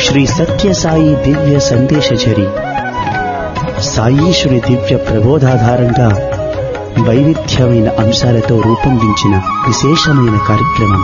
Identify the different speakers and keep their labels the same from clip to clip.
Speaker 1: శ్రీ సత్యసాయి దివ్య సందేశచరి సాయీశ్వరి దివ్య ప్రబోధాధారంగా వైవిధ్యమైన అంశాలతో రూపొందించిన విశేషమైన కార్యక్రమం.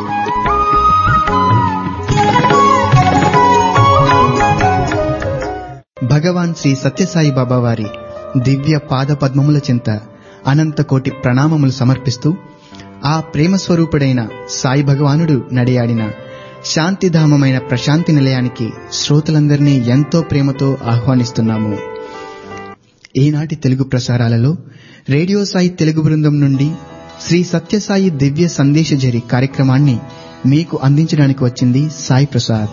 Speaker 2: భగవాన్ శ్రీ సత్యసాయి బాబా వారి దివ్య పాద పద్మముల చింత అనంత కోటి ప్రణామములు సమర్పిస్తూ, ఆ ప్రేమ స్వరూపుడైన సాయి భగవానుడు నడియాడిన శాంతిధామమైన ప్రశాంతి నిలయానికి శ్రోతలందరినీ ఎంతో ప్రేమతో ఆహ్వానిస్తున్నాము. ఈనాటి తెలుగు ప్రసారాలలో రేడియో సాయి తెలుగు బృందం నుండి శ్రీ సత్యసాయి దివ్య సందేశజరి కార్యక్రమాన్ని మీకు అందించడానికి వచ్చింది సాయి ప్రసాద్.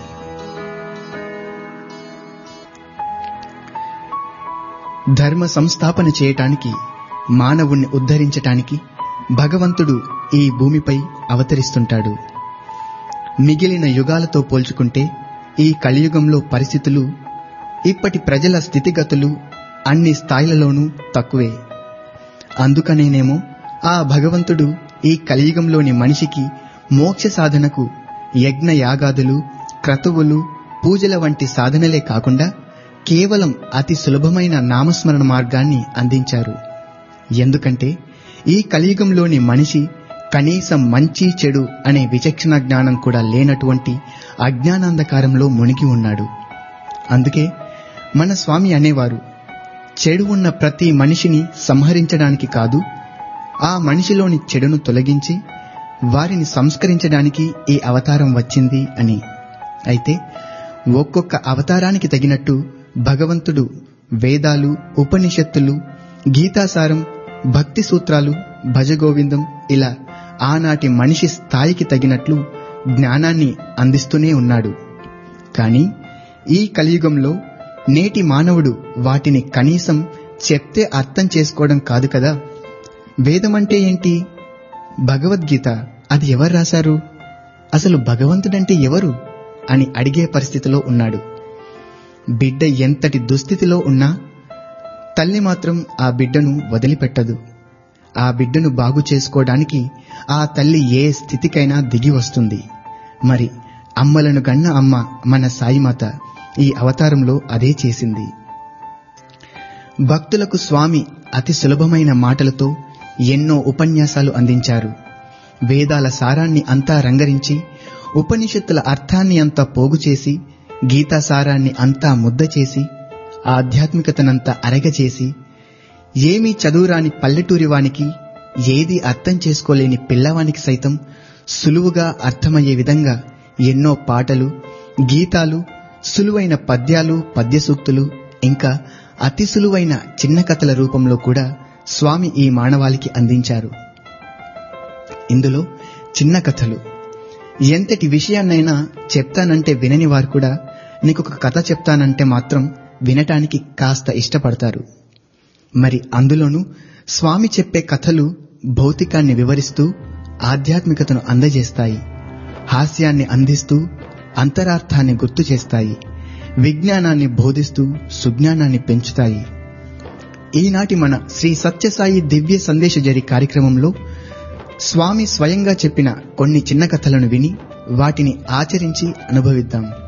Speaker 2: ధర్మ సంస్థాపన చేయటానికి, మానవుణ్ణి ఉద్ధరించటానికి భగవంతుడు ఈ భూమిపై అవతరిస్తుంటాడు. మిగిలిన యుగాలతో పోల్చుకుంటే ఈ కలియుగంలో పరిస్థితులు, ఇప్పటి ప్రజల స్థితిగతులు అన్ని స్థాయిలలోనూ తక్కువే. అందుకనేనేమో ఆ భగవంతుడు ఈ కలియుగంలోని మనిషికి మోక్ష సాధనకు యజ్ఞ యాగాదులు, క్రతువులు, పూజల వంటి సాధనలే కాకుండా కేవలం అతి సులభమైన నామస్మరణ మార్గాన్ని అందించారు. ఎందుకంటే ఈ కలియుగంలోని మనిషి కనీసం మంచి చెడు అనే విచక్షణ జ్ఞానం కూడా లేనటువంటి అజ్ఞానాంధకారంలో మునిగి ఉన్నాడు. అందుకే మన స్వామి అనేవారు, చెడు ఉన్న ప్రతి మనిషిని సంహరించడానికి కాదు, ఆ మనిషిలోని చెడును తొలగించి వారిని సంస్కరించడానికి ఈ అవతారం వచ్చింది అని. అయితే ఒక్కొక్క అవతారానికి తగినట్టు భగవంతుడు వేదాలు, ఉపనిషత్తులు, గీతాసారం, భక్తి సూత్రాలు, భజగోవిందం ఇలా ఆనాటి మనిషి స్థాయికి తగినట్లు జ్ఞానాన్ని అందిస్తూనే ఉన్నాడు. కానీ ఈ కలియుగంలో నేటి మానవుడు వాటిని కనీసం చెప్తే అర్థం చేసుకోవడం కాదు కదా. వేదమంటే ఏంటి? భగవద్గీత అది ఎవరు రాశారు? అసలు భగవంతుడంటే ఎవరు అని అడిగే పరిస్థితిలో ఉన్నాడు. బిడ్డ ఎంతటి దుస్థితిలో ఉన్నా తల్లి మాత్రం ఆ బిడ్డను వదిలిపెట్టదు. ఆ బిడ్డను బాగు చేసుకోవడానికి ఆ తల్లి ఏ స్థితికైనా దిగి వస్తుంది. మరి అమ్మలను గన్న అమ్మ మన సాయిమాత ఈ అవతారంలో అదే చేసింది. భక్తులకు స్వామి అతి సులభమైన మాటలతో ఎన్నో ఉపన్యాసాలు అందించారు. వేదాల సారాన్ని అంతా రంగరించి, ఉపనిషత్తుల అర్థాన్ని అంతా పోగు చేసి, గీతా సారాన్ని అంతా ముద్ద చేసి, ఆధ్యాత్మికతనంతా అరగచేసి, ఏమీ చదువురాని పల్లెటూరివానికి, ఏది అర్థం చేసుకోలేని పిల్లవానికి సైతం సులువుగా అర్థమయ్యే విధంగా ఎన్నో పాటలు, గీతాలు, సులువైన పద్యాలు, పద్యసూక్తులు, ఇంకా అతి సులువైన చిన్న కథల రూపంలో కూడా స్వామి ఈ మానవాళికి అందించారు. ఇందులో చిన్న కథలు ఎంతటి విషయాన్నైనా చెప్తానంటే వినని వారు కూడా నీకొక కథ చెప్తానంటే మాత్రం వినటానికి కాస్త ఇష్టపడతారు. మరి అందులోనూ స్వామి చెప్పే కథలు భౌతికాన్ని వివరిస్తూ ఆధ్యాత్మికతను అందజేస్తాయి, హాస్యాన్ని అందిస్తూ అంతరార్థాన్ని గుర్తు చేస్తాయి, విజ్ఞానాన్ని బోధిస్తూ సుజ్ఞానాన్ని పెంచుతాయి. ఈనాటి మన శ్రీ సత్యసాయి దివ్య సందేశజరి కార్యక్రమంలో స్వామి స్వయంగా చెప్పిన కొన్ని చిన్న కథలను విని వాటిని ఆచరించి అనుభవిద్దాం.